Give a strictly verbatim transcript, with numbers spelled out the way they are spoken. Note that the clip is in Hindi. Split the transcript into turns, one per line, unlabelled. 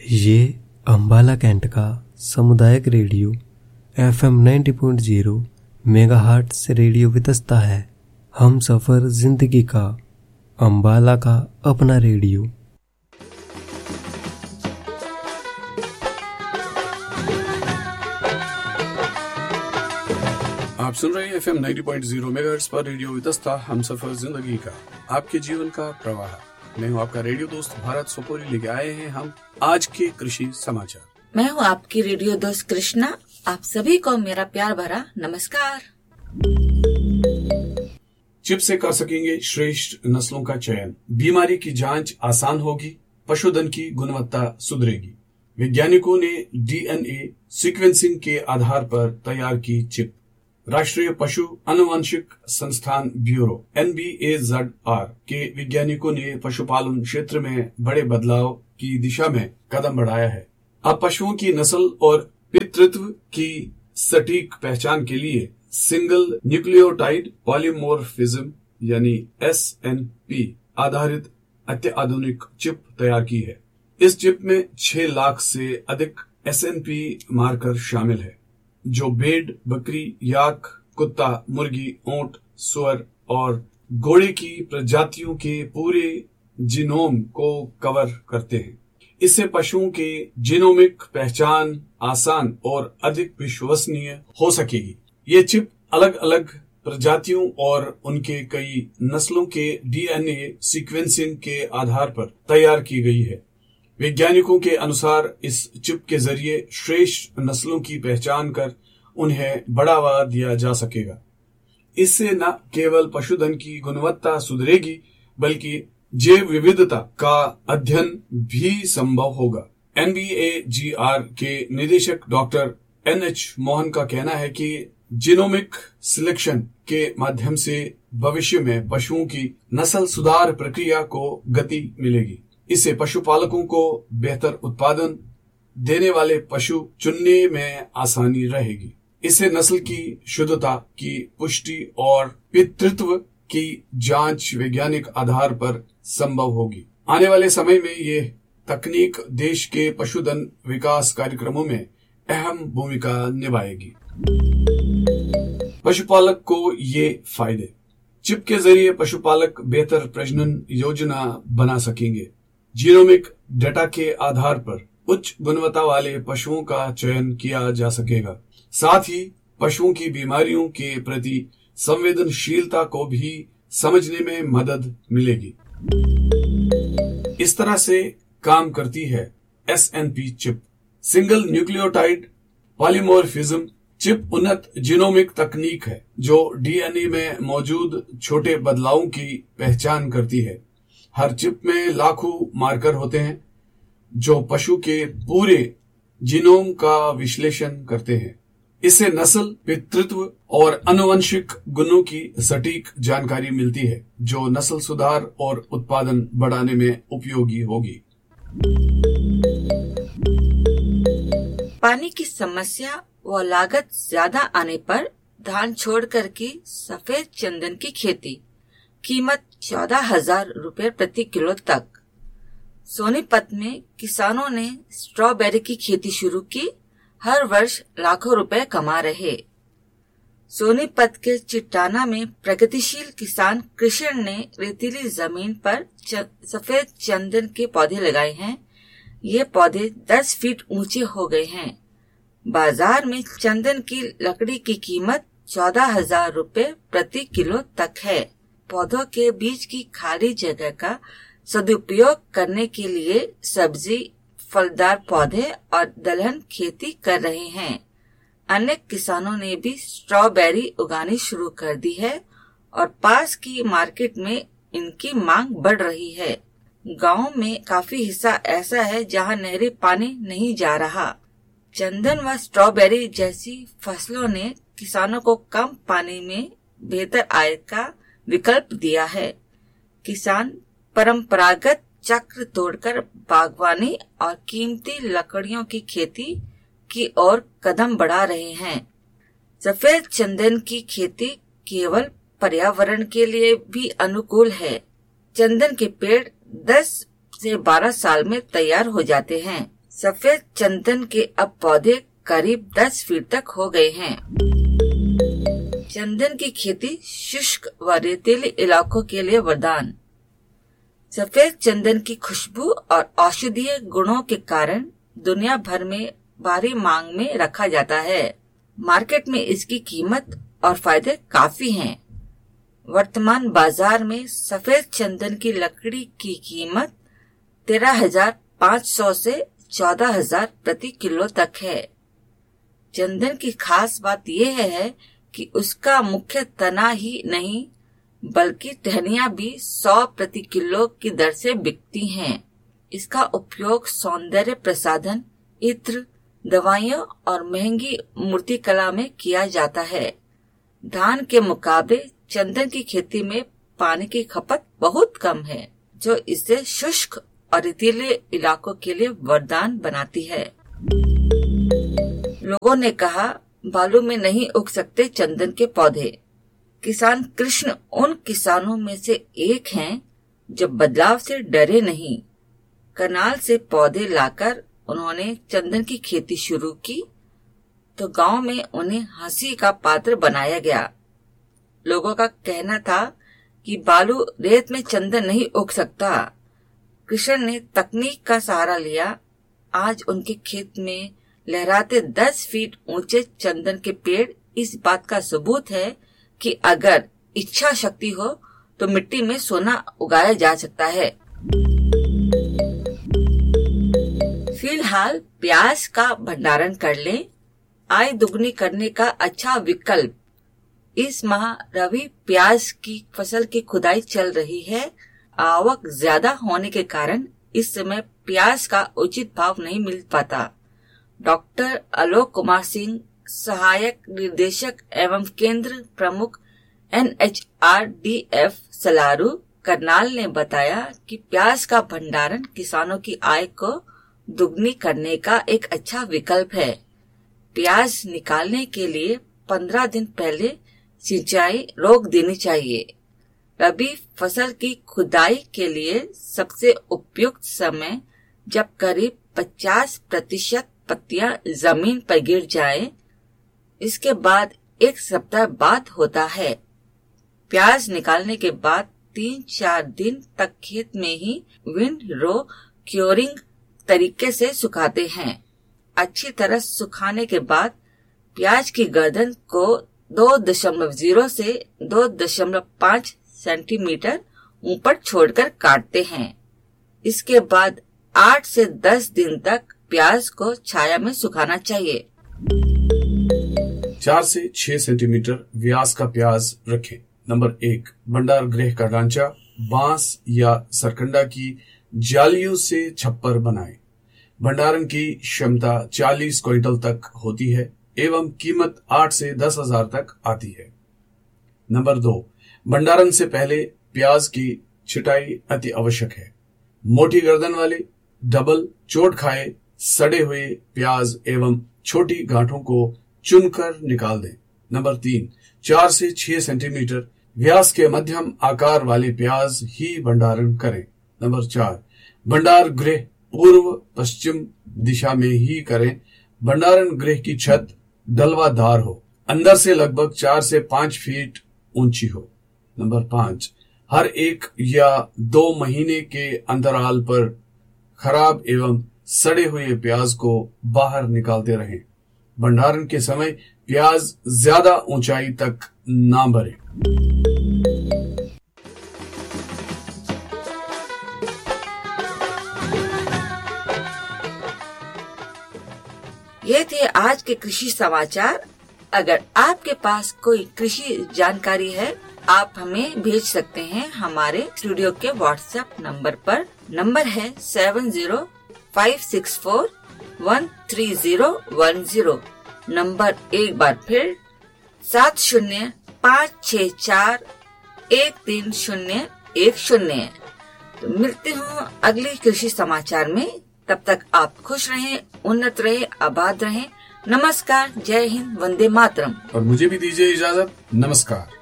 ये अम्बाला कैंट का सामुदायिक radio F M ninety point zero megahertz से रेडियो वितस्ता है। हम सफ़र जिंदगी का, अम्बाला का अपना रेडियो।
आप सुन रहे हैं F M ninety point zero megahertz पर रेडियो वितस्ता, हम सफर जिंदगी का, आपके जीवन का प्रवाह। मैं हूं आपका रेडियो दोस्त भारत सोपोरी। लेके आए हैं हम आज के कृषि समाचार।
मैं हूं आपकी रेडियो दोस्त कृष्णा। आप सभी को मेरा प्यार भरा नमस्कार।
चिप से कर सकेंगे श्रेष्ठ नस्लों का चयन, बीमारी की जांच आसान होगी, पशुधन की गुणवत्ता सुधरेगी। वैज्ञानिकों ने डीएनए सीक्वेंसिंग के आधार पर तैयार की चिप। राष्ट्रीय पशु आनुवंशिक संस्थान bureau N B A Z are के वैज्ञानिकों ने पशुपालन क्षेत्र में बड़े बदलाव की दिशा में कदम बढ़ाया है। अब पशुओं की नस्ल और पितृत्व की सटीक पहचान के लिए सिंगल न्यूक्लियोटाइड पॉलीमोर्फिज्म यानी एस एन पी आधारित अत्याधुनिक चिप तैयार की है। इस चिप में छह लाख से अधिक एस एन पी मार्कर शामिल है, जो भेड़, बकरी, याक, कुत्ता, मुर्गी, ऊंट, सुअर और घोड़े की प्रजातियों के पूरे जीनोम को कवर करते हैं। इससे पशुओं के जीनोमिक पहचान आसान और अधिक विश्वसनीय हो सकेगी। ये चिप अलग अलग प्रजातियों और उनके कई नस्लों के डीएनए सीक्वेंसिंग के आधार पर तैयार की गई है। वैज्ञानिकों के अनुसार इस चिप के जरिए श्रेष्ठ नस्लों की पहचान कर उन्हें बढ़ावा दिया जा सकेगा। इससे न केवल पशुधन की गुणवत्ता सुधरेगी, बल्कि जैव विविधता का अध्ययन भी संभव होगा। N B A ji are के निदेशक डॉक्टर एन एच मोहन का कहना है कि जीनोमिक सिलेक्शन के माध्यम से भविष्य में पशुओं की नस्ल सुधार प्रक्रिया को गति मिलेगी। इससे पशुपालकों को बेहतर उत्पादन देने वाले पशु चुनने में आसानी रहेगी। इससे नस्ल की शुद्धता की पुष्टि और पितृत्व की जांच वैज्ञानिक आधार पर संभव होगी। आने वाले समय में ये तकनीक देश के पशुधन विकास कार्यक्रमों में अहम भूमिका निभाएगी। पशुपालक को ये फायदे। चिप के जरिए पशुपालक बेहतर प्रजनन योजना बना सकेंगे। जीनोमिक डेटा के आधार पर उच्च गुणवत्ता वाले पशुओं का चयन किया जा सकेगा। साथ ही पशुओं की बीमारियों के प्रति संवेदनशीलता को भी समझने में मदद मिलेगी। इस तरह से काम करती है S N P chip, single nucleotide polymorphism chip. उन्नत जीनोमिक तकनीक है जो डीएनए में मौजूद छोटे बदलावों की पहचान करती है। हर चिप में लाखों मार्कर होते हैं जो पशु के पूरे जीनोम का विश्लेषण करते हैं। इससे नस्ल, पितृत्व और आनुवंशिक गुणों की सटीक जानकारी मिलती है, जो नस्ल सुधार और उत्पादन बढ़ाने में उपयोगी होगी।
पानी की समस्या व लागत ज्यादा आने पर धान छोड़कर की सफेद चंदन की खेती, कीमत चौदह हजार रूपए प्रति किलो तक। सोनीपत में किसानों ने स्ट्रॉबेरी की खेती शुरू की, हर वर्ष लाखों रुपए कमा रहे। सोनीपत के चिट्टाना में प्रगतिशील किसान कृष्ण ने रेतीली जमीन पर च, सफेद चंदन के पौधे लगाए हैं। ये पौधे दस फीट ऊंचे हो गए हैं। बाजार में चंदन की लकड़ी की कीमत चौदह हजार रूपए प्रति किलो तक है। पौधों के बीच की खाली जगह का सदुपयोग करने के लिए सब्जी, फलदार पौधे और दलहन खेती कर रहे हैं। अनेक किसानों ने भी स्ट्रॉबेरी उगानी शुरू कर दी है और पास की मार्केट में इनकी मांग बढ़ रही है। गांव में काफी हिस्सा ऐसा है जहां नहरी पानी नहीं जा रहा। चंदन व स्ट्रॉबेरी जैसी फसलों ने किसानों को कम पानी में बेहतर आय का विकल्प दिया है। किसान परंपरागत चक्र तोड़कर बागवानी और कीमती लकड़ियों की खेती की ओर कदम बढ़ा रहे हैं। सफेद चंदन की खेती केवल पर्यावरण के लिए भी अनुकूल है। चंदन के पेड़ दस से बारह साल में तैयार हो जाते हैं। सफेद चंदन के अब पौधे करीब दस फीट तक हो गए हैं। चंदन की खेती शुष्क व रेतीले इलाकों के लिए वरदान। सफेद चंदन की खुशबू और औषधीय गुणों के कारण दुनिया भर में भारी मांग में रखा जाता है। मार्केट में इसकी कीमत और फायदे काफी हैं। वर्तमान बाजार में सफेद चंदन की लकड़ी की कीमत तेरह हजार पाँच सौ से चौदह हजार प्रति किलो तक है। चंदन की खास बात यह है कि उसका मुख्य तना ही नहीं बल्कि टहनियां भी सौ प्रति किलो की दर से बिकती हैं। इसका उपयोग सौंदर्य प्रसाधन, इत्र, दवाइयों और महंगी मूर्तिकला में किया जाता है। धान के मुकाबले चंदन की खेती में पानी की खपत बहुत कम है, जो इसे शुष्क और रेतीले इलाकों के लिए वरदान बनाती है। लोगों ने कहा, बालू में नहीं उग सकते चंदन के पौधे। किसान कृष्ण उन किसानों में से एक हैं जो बदलाव से डरे नहीं। कनाल से पौधे लाकर उन्होंने चंदन की खेती शुरू की तो गांव में उन्हें हंसी का पात्र बनाया गया। लोगों का कहना था कि बालू रेत में चंदन नहीं उग सकता। कृष्ण ने तकनीक का सहारा लिया। आज उनके खेत में लहराते दस फीट ऊंचे चंदन के पेड़ इस बात का सबूत है कि अगर इच्छा शक्ति हो तो मिट्टी में सोना उगाया जा सकता है। फिलहाल प्याज का भंडारण कर लें। आय दुगनी करने का अच्छा विकल्प। इस माह रबी प्याज की फसल की खुदाई चल रही है। आवक ज्यादा होने के कारण इस समय प्याज का उचित भाव नहीं मिल पाता। डॉक्टर आलोक कुमार सिंह, सहायक निर्देशक एवं केंद्र प्रमुख N H R D F सलारू Karnal ने बताया कि प्याज का भंडारण किसानों की आय को दुगनी करने का एक अच्छा विकल्प है। प्याज निकालने के लिए पंद्रह दिन पहले सिंचाई रोक देनी चाहिए। रबी फसल की खुदाई के लिए सबसे उपयुक्त समय जब करीब पचास प्रतिशत पत्तियां जमीन पर गिर जाए। इसके बाद एक सप्ताह बाद होता है। प्याज निकालने के बाद तीन चार दिन तक खेत में ही विंड रो क्योरिंग तरीके से सुखाते हैं। अच्छी तरह सुखाने के बाद प्याज की गर्दन को दो दशमलव जीरो से दो दशमलव पाँच सेंटीमीटर ऊपर छोड़कर काटते हैं। इसके बाद आठ से दस दिन तक प्याज को छाया में सुखाना चाहिए।
चार से छह सेंटीमीटर व्यास का प्याज रखें। नंबर एक, भंडार गृह का ढांचा बांस या सरकंडा की जालियों से छप्पर बनाएं। भंडारण की क्षमता चालीस क्विंटल तक होती है एवं कीमत आठ से दस हजार तक आती है। नंबर दो, भंडारण से पहले प्याज की छिटाई अति आवश्यक है। मोटी गर्दन वाले, डबल चोट खाए सड़े हुए प्याज एवं छोटी गांठों को चुनकर निकाल दें। नंबर तीन, चार से छह सेंटीमीटर व्यास के मध्यम आकार वाले प्याज ही भंडारण करें। नंबर चार, भंडार गृह पूर्व पश्चिम दिशा में ही करें। भंडारण गृह की छत डलवादार हो, अंदर से लगभग चार से पांच फीट ऊंची हो। नंबर पांच, हर एक या दो महीने के अंतराल पर खराब एवं सड़े हुए प्याज को बाहर निकालते रहें। भंडारण के समय प्याज ज्यादा ऊंचाई तक ना बढ़े।
ये थे आज के कृषि समाचार। अगर आपके पास कोई कृषि जानकारी है, आप हमें भेज सकते हैं हमारे स्टूडियो के व्हाट्सएप नंबर पर। नंबर है seven zero five six four one three zero one zero. Number एक बार फिर सात शून्य पाँच छः चार एक तीन शून्य एक शून्य। तो मिलती हूँ अगले कृषि समाचार में। तब तक आप खुश रहें, उन्नत रहें, आबाद रहें। नमस्कार, जय हिंद, वंदे मातरम।
और मुझे भी दीजिए इजाजत। नमस्कार।